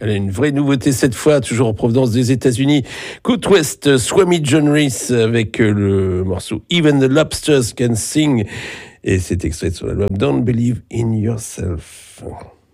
Elle a une vraie nouveauté cette fois, toujours en provenance des États-Unis. Côte Ouest, Swami John Reese avec le morceau Even the Lobsters Can Sing. Et c'est extrait de son album Don't Believe in Yourself.